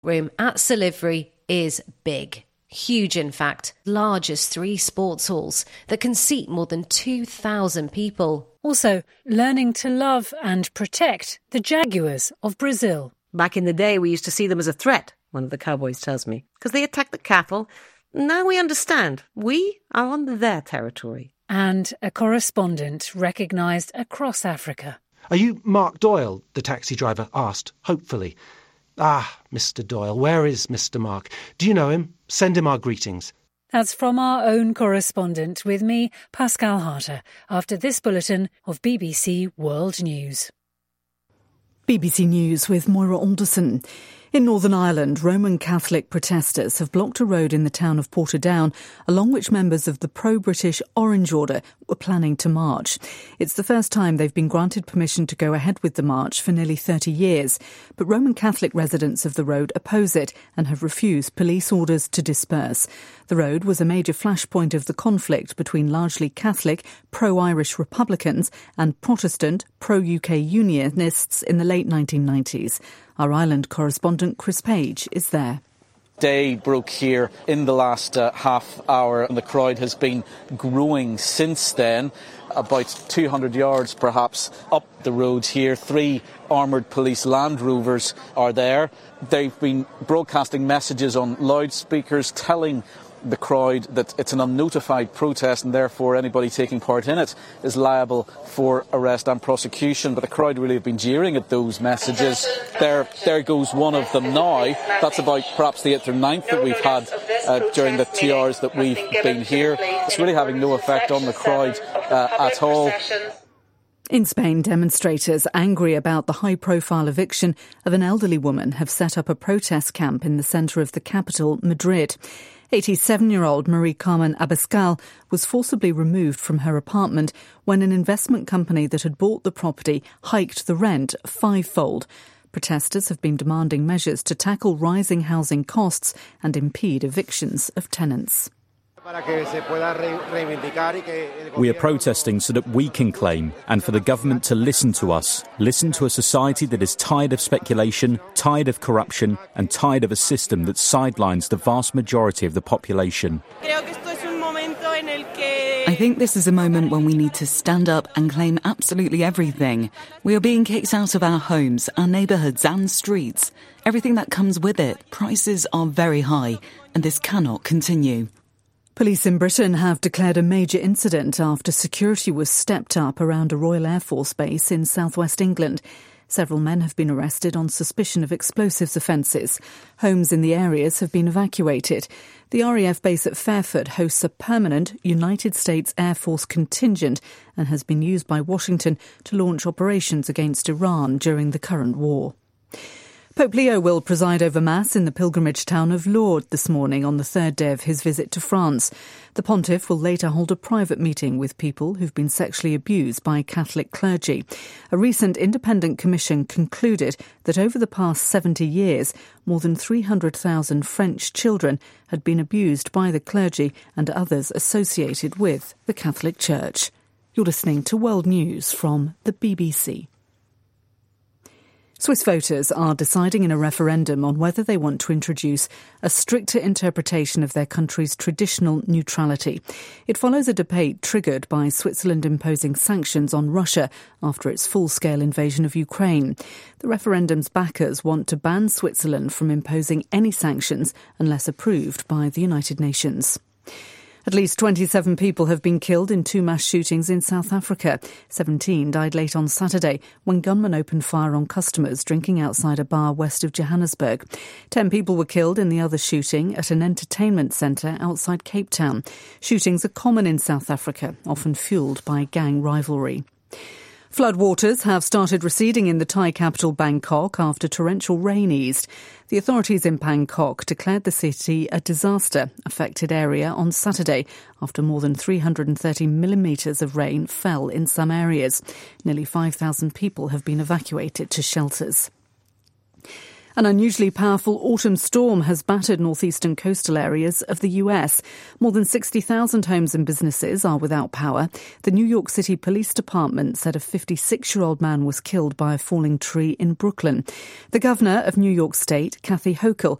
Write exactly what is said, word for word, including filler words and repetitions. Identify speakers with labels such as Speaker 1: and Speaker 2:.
Speaker 1: room at Silivri is big. Huge, in fact, large as three sports halls that can seat more than two thousand people.
Speaker 2: Also, learning to love and protect the jaguars of Brazil.
Speaker 3: Back in the day, we used to see them as a threat, one of the cowboys tells me, because they attacked the cattle. Now we understand. We are on their territory.
Speaker 2: And a correspondent recognised across Africa.
Speaker 4: Are you Mark Doyle? The taxi driver asked, hopefully. Ah, Mister Doyle, where is Mister Mark? Do you know him? Send him our greetings.
Speaker 2: That's from our own correspondent with me, Pascal Harter, after this bulletin of B B C World News.
Speaker 5: B B C News with Moira Alderson. In Northern Ireland, Roman Catholic protesters have blocked a road in the town of Portadown along which members of the pro-British Orange Order were planning to march. It's the first time they've been granted permission to go ahead with the march for nearly thirty years. But Roman Catholic residents of the road oppose it and have refused police orders to disperse. The road was a major flashpoint of the conflict between largely Catholic, pro-Irish Republicans and Protestant, pro-U K Unionists in the late nineteen nineties. Our Ireland correspondent Chris Page is there.
Speaker 6: Day broke here in the last uh, half hour and the crowd has been growing since then. About two hundred yards perhaps up the road here, three armoured police Land Rovers are there. They've been broadcasting messages on loudspeakers telling the crowd that it's an unnotified protest and therefore anybody taking part in it is liable for arrest and prosecution. But the crowd really have been jeering at those messages. There, there goes one of them now. That's about perhaps the eighth or ninth that we've had uh, during the two hours that we've been here. It's really having no effect on the crowd uh, at all.
Speaker 5: In Spain, demonstrators angry about the high-profile eviction of an elderly woman have set up a protest camp in the centre of the capital, Madrid. eighty-seven-year-old Marie Carmen Abascal was forcibly removed from her apartment when an investment company that had bought the property hiked the rent fivefold. Protesters have been demanding measures to tackle rising housing costs and impede evictions of tenants.
Speaker 7: We are protesting so that we can claim and for the government to listen to us, listen to a society that is tired of speculation, tired of corruption and tired of a system that sidelines the vast majority of the population.
Speaker 8: I think this is a moment when we need to stand up and claim absolutely everything. We are being kicked out of our homes, our neighbourhoods and streets. Everything that comes with it. Prices are very high and this cannot continue.
Speaker 5: Police in Britain have declared a major incident after security was stepped up around a Royal Air Force base in southwest England. Several men have been arrested on suspicion of explosives offences. Homes in the areas have been evacuated. The R A F base at Fairford hosts a permanent United States Air Force contingent and has been used by Washington to launch operations against Iran during the current war. Pope Leo will preside over Mass in the pilgrimage town of Lourdes this morning on the third day of his visit to France. The pontiff will later hold a private meeting with people who've been sexually abused by Catholic clergy. A recent independent commission concluded that over the past seventy years, more than three hundred thousand French children had been abused by the clergy and others associated with the Catholic Church. You're listening to World News from the B B C. Swiss voters are deciding in a referendum on whether they want to introduce a stricter interpretation of their country's traditional neutrality. It follows a debate triggered by Switzerland imposing sanctions on Russia after its full-scale invasion of Ukraine. The referendum's backers want to ban Switzerland from imposing any sanctions unless approved by the United Nations. At least twenty-seven people have been killed in two mass shootings in South Africa. seventeen died late on Saturday when gunmen opened fire on customers drinking outside a bar west of Johannesburg. Ten people were killed in the other shooting at an entertainment centre outside Cape Town. Shootings are common in South Africa, often fuelled by gang rivalry. Floodwaters have started receding in the Thai capital Bangkok after torrential rain eased. The authorities in Bangkok declared the city a disaster-affected area on Saturday after more than three hundred thirty millimetres of rain fell in some areas. Nearly five thousand people have been evacuated to shelters. An unusually powerful autumn storm has battered northeastern coastal areas of the U S. More than sixty thousand homes and businesses are without power. The New York City Police Department said a fifty-six-year-old man was killed by a falling tree in Brooklyn. The governor of New York State, Kathy Hochul,